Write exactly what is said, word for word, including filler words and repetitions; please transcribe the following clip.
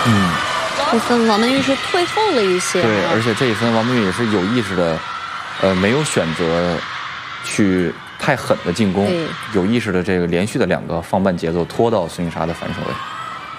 嗯， 这分王曼玉是退后了一些、啊。 对，而且这一分王曼玉也是有意识的，呃，没有选择去太狠的进攻，有意识的这个连续的两个放慢节奏，拖到孙颖莎的反手位。